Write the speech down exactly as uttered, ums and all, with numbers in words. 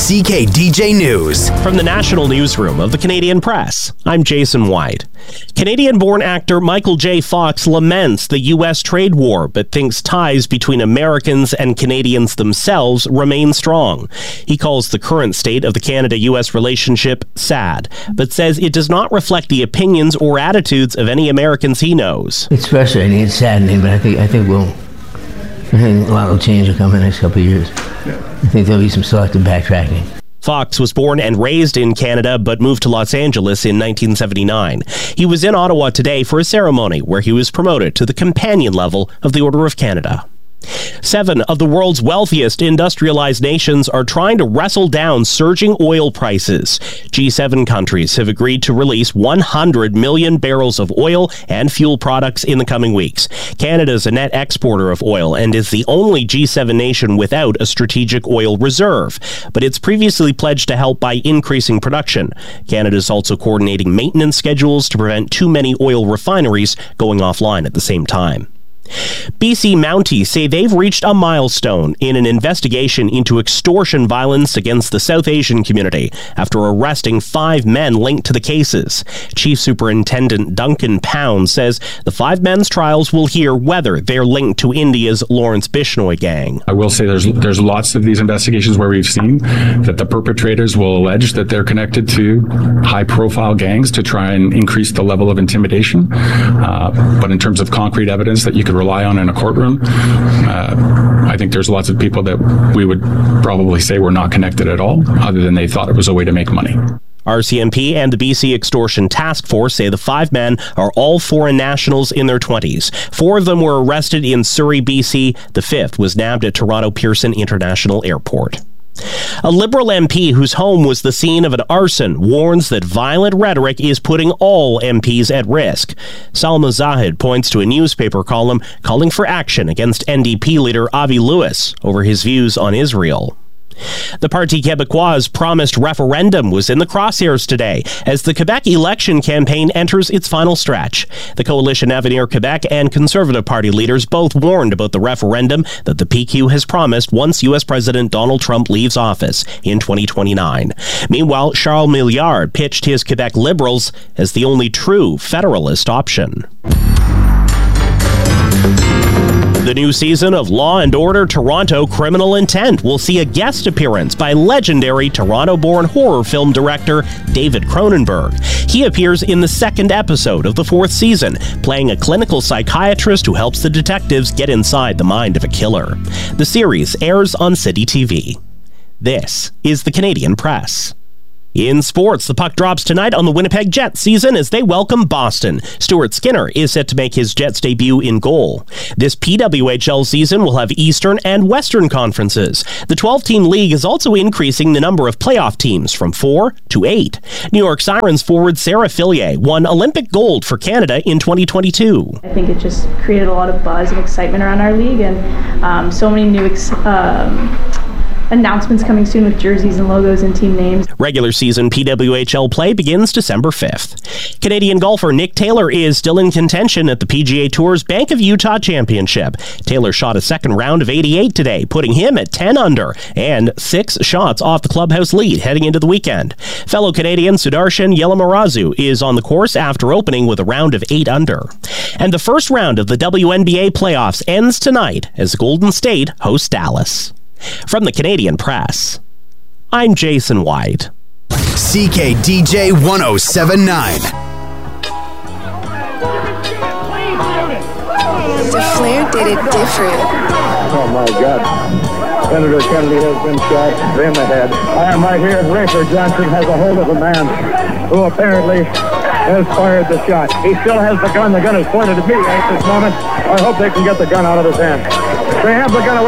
C K D J News. From the National Newsroom of the Canadian Press, I'm Jason White. Canadian-born actor Michael J. Fox laments the U S trade war, but thinks ties between Americans and Canadians themselves remain strong. He calls the current state of the Canada-U S relationship sad, but says it does not reflect the opinions or attitudes of any Americans he knows. It's frustrating, it's saddening, but I think I think we'll I think a lot will change will come in the next couple of years. I think there'll be some selective backtracking. Fox was born and raised in Canada, but moved to Los Angeles in nineteen seventy-nine. He was in Ottawa today for a ceremony where he was promoted to the companion level of the Order of Canada. Seven of the world's wealthiest industrialized nations are trying to wrestle down surging oil prices. G seven countries have agreed to release one hundred million barrels of oil and fuel products in the coming weeks. Canada is a net exporter of oil and is the only G seven nation without a strategic oil reserve, but it's previously pledged to help by increasing production. Canada is also coordinating maintenance schedules to prevent too many oil refineries going offline at the same time. B C Mounties say they've reached a milestone in an investigation into extortion violence against the South Asian community after arresting five men linked to the cases. Chief Superintendent Duncan Pound says the five men's trials will hear whether they're linked to India's Lawrence Bishnoi gang. I will say there's there's lots of these investigations where we've seen that the perpetrators will allege that they're connected to high-profile gangs to try and increase the level of intimidation. Uh, but in terms of concrete evidence that you could rely on in a courtroom, uh, I think there's lots of people that we would probably say were not connected at all, other than they thought it was a way to make money. R C M P and the B C Extortion Task Force say the five men are all foreign nationals in their twenties. Four of them were arrested in Surrey, B C. The fifth was nabbed at Toronto Pearson International Airport. A Liberal M P whose home was the scene of an arson warns that violent rhetoric is putting all M Ps at risk. Salma Zahid points to a newspaper column calling for action against N D P leader Avi Lewis over his views on Israel. The Parti Québécois' promised referendum was in the crosshairs today as the Quebec election campaign enters its final stretch. The coalition Avenir Quebec and Conservative Party leaders both warned about the referendum that the P Q has promised once U S President Donald Trump leaves office in twenty twenty-nine. Meanwhile, Charles Milliard pitched his Quebec Liberals as the only true federalist option. The new season of Law and Order Toronto Criminal Intent will see a guest appearance by legendary Toronto-born horror film director David Cronenberg. He appears in the second episode of the fourth season, playing a clinical psychiatrist who helps the detectives get inside the mind of a killer. The series airs on City T V. This is the Canadian Press. In sports, the puck drops tonight on the Winnipeg Jets season as they welcome Boston. Stuart Skinner is set to make his Jets debut in goal. This P W H L season will have Eastern and Western conferences. The twelve-team league is also increasing the number of playoff teams from four to eight. New York Sirens forward Sarah Fillier won Olympic gold for Canada in twenty twenty-two. I think it just created a lot of buzz and excitement around our league, and um, so many new ex- um, announcements coming soon with jerseys and logos and team names. Regular season P W H L play begins December fifth. Canadian golfer Nick Taylor is still in contention at the P G A Tour's Bank of Utah Championship. Taylor shot a second round of eighty-eight today, putting him at ten under and six shots off the clubhouse lead heading into the weekend. Fellow Canadian Sudarshan Yelamarazu is on the course after opening with a round of eight under. And the first round of the W N B A playoffs ends tonight as Golden State hosts Dallas. From the Canadian Press, I'm Jason White. C K D J one oh seven point nine. The Flair did it different. Oh my God. Senator Kennedy has been shot in the head. I am right here. Rafer Johnson has a hold of a man who apparently has fired the shot. He still has the gun. The gun is pointed at me at this moment. I hope they can get the gun out of his hand. They have the gun away.